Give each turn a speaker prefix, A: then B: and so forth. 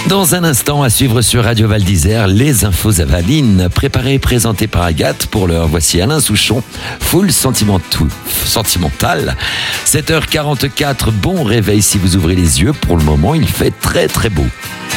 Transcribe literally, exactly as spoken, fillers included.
A: Dans un instant, à suivre sur Radio Val d'Isère, les infos avalines, préparées et présentées par Agathe. Pour l'heure, voici Alain Souchon, full sentimental. sentimental. sept heures quarante-quatre, bon réveil si vous ouvrez les yeux. Pour le moment, il fait très très beau.